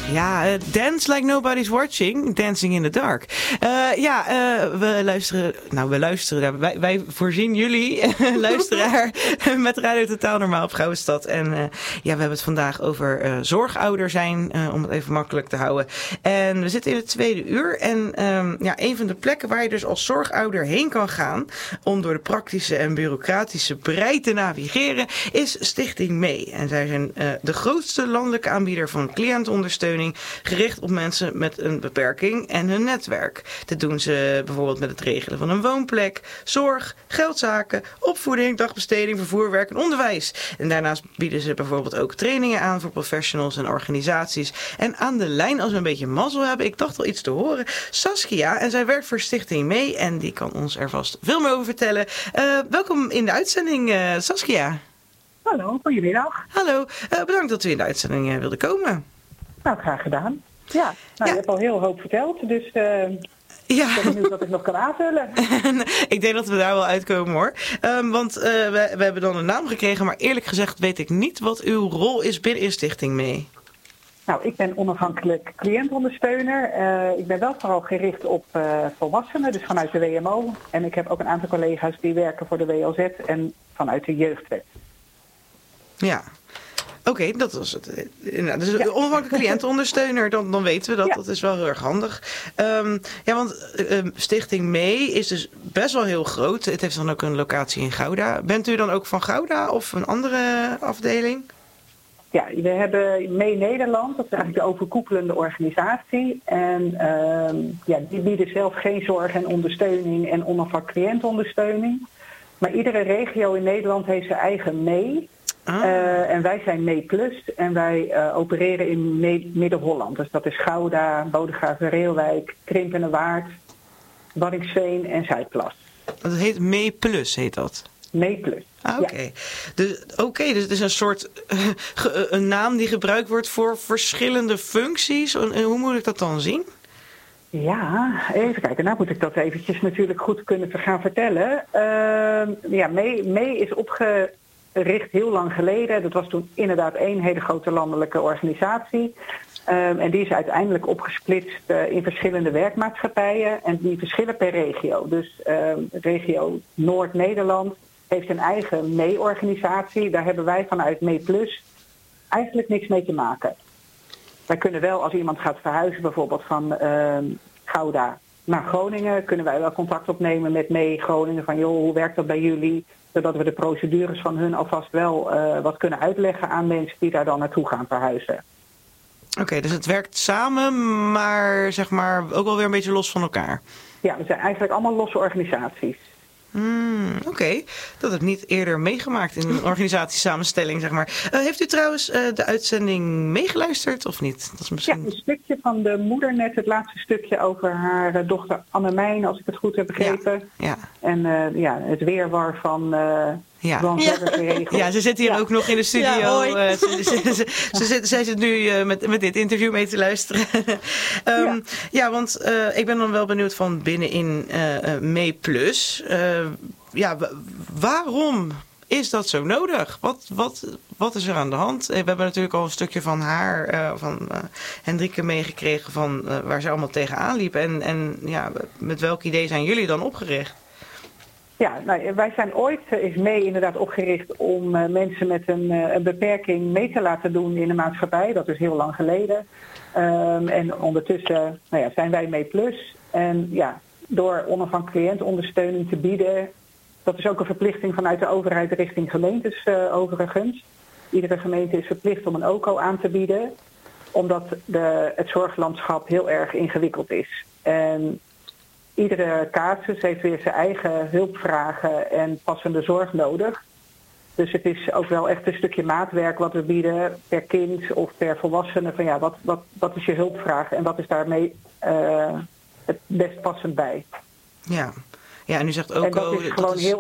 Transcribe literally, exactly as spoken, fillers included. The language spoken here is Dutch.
Ja, uh, Dance Like Nobody's Watching, Dancing in the Dark. Uh, ja, uh, we luisteren, nou we luisteren, wij, wij voorzien jullie, luisteraar, met Radio Totaal Normaal op Gouwenstad. En uh, ja, we hebben het vandaag over uh, zorgouder zijn, uh, om het even makkelijk te houden. En we zitten in het tweede uur en um, ja, een van de plekken waar je dus als zorgouder heen kan gaan om door de praktische en bureaucratische brei te navigeren, is Stichting Mee. En zij zijn uh, de grootste landelijke aanbieder van cliëntondersteuning gericht op mensen met een beperking en hun netwerk. Dit doen ze bijvoorbeeld met het regelen van een woonplek, zorg, geldzaken, opvoeding, dagbesteding, vervoerwerk en onderwijs. En daarnaast bieden ze bijvoorbeeld ook trainingen aan voor professionals en organisaties. En aan de lijn, als we een beetje mazzel hebben, ik dacht al iets te horen, Saskia. En zij werkt voor Stichting Mee en die kan ons er vast veel meer over vertellen. Uh, welkom in de uitzending, uh, Saskia. Hallo, goedemiddag. Hallo, uh, bedankt dat u in de uitzending uh, wilde komen. Nou, graag gedaan. Ja, nou, ja. Je hebt al heel hoop verteld, dus uh, ja. ik ben benieuwd wat ik nog kan aanvullen. Ik denk dat we daar wel uitkomen hoor. Um, want uh, we, we hebben dan een naam gekregen, maar eerlijk gezegd weet ik niet wat uw rol is binnen Stichting Mee. Nou, ik ben onafhankelijk cliëntondersteuner. Uh, ik ben wel vooral gericht op uh, volwassenen, dus vanuit de W M O. En ik heb ook een aantal collega's die werken voor de W L Z en vanuit de jeugdwet. Ja. Oké, okay, dat was het. Nou, dus een ja. onafhankelijke cliëntenondersteuner, dan, dan weten we dat. Ja. Dat is wel heel erg handig. Um, ja, want uh, Stichting Mee is dus best wel heel groot. Het heeft dan ook een locatie in Gouda. Bent u dan ook van Gouda of een andere afdeling? Ja, we hebben Mee Nederland, dat is eigenlijk de overkoepelende organisatie. En um, ja, die bieden zelf geen zorg en ondersteuning en onafhankelijke cliëntenondersteuning. Maar iedere regio in Nederland heeft zijn eigen Mee. Ah. Uh, en wij zijn Mee Plus en wij uh, opereren in Mee- Midden-Holland. Dus dat is Gouda, Bodegraven, Reeuwijk, Krimpenerwaard, Waddinxveen en Zuidplas. Dat heet Mee Plus, heet dat? Mee Plus. Ah, oké. Okay. Dus, okay, dus het is een soort uh, ge, een naam die gebruikt wordt voor verschillende functies. En hoe moet ik dat dan zien? Ja, even kijken. Nou moet ik dat eventjes natuurlijk goed kunnen gaan vertellen. Uh, ja, Mee, Mee is opge... richt heel lang geleden. Dat was toen inderdaad één hele grote landelijke organisatie. Um, en die is uiteindelijk opgesplitst uh, in verschillende werkmaatschappijen. En die verschillen per regio. Dus um, regio Noord-Nederland heeft een eigen Mee-organisatie. Daar hebben wij vanuit Mee Plus eigenlijk niks mee te maken. Wij kunnen wel, als iemand gaat verhuizen bijvoorbeeld van um, Gouda naar Groningen, kunnen wij wel contact opnemen met Mee Groningen. Van joh, hoe werkt dat bij jullie? Zodat we de procedures van hun alvast wel uh, wat kunnen uitleggen aan mensen die daar dan naartoe gaan verhuizen. Oké, okay, dus het werkt samen, maar zeg maar ook wel weer een beetje los van elkaar. Ja, we zijn eigenlijk allemaal losse organisaties. Hmm, Oké, okay. Dat heb ik niet eerder meegemaakt in een organisatiesamenstelling, zeg maar. Uh, heeft u trouwens uh, de uitzending meegeluisterd of niet? Dat is misschien... Ja, een stukje van de moeder net, het laatste stukje over haar uh, dochter Annemijn, als ik het goed heb begrepen. Ja, ja. En uh, ja, het weerwar van... Uh, Ja. Ja. ja, ze zit hier ja. ook nog in de studio. Ja, uh, ze, ze, ze, ze zit, zij zit nu uh, met, met dit interview mee te luisteren. um, ja. ja, want uh, ik ben dan wel benieuwd van binnenin uh, uh, Mee Plus. Uh, ja, w- waarom is dat zo nodig? Wat, wat, wat is er aan de hand? We hebben natuurlijk al een stukje van haar, uh, van uh, Hendrike meegekregen van uh, waar ze allemaal tegenaan liep. En, en ja, met welk idee zijn jullie dan opgericht? Ja, nou, wij zijn ooit, is Mee inderdaad opgericht om uh, mensen met een, uh, een beperking mee te laten doen in de maatschappij. Dat is heel lang geleden. Um, en ondertussen nou ja, zijn wij Mee Plus. En ja, door onafhankelijke cliëntondersteuning te bieden, dat is ook een verplichting vanuit de overheid richting gemeentes uh, overigens. Iedere gemeente is verplicht om een O C O aan te bieden, omdat de, het zorglandschap heel erg ingewikkeld is. En iedere casus heeft weer zijn eigen hulpvragen en passende zorg nodig. Dus het is ook wel echt een stukje maatwerk wat we bieden per kind of per volwassene. Van ja, wat, wat, wat is je hulpvraag en wat is daarmee uh, het best passend bij? Ja. Ja, en u zegt ook... En dat is oh, gewoon dat is... heel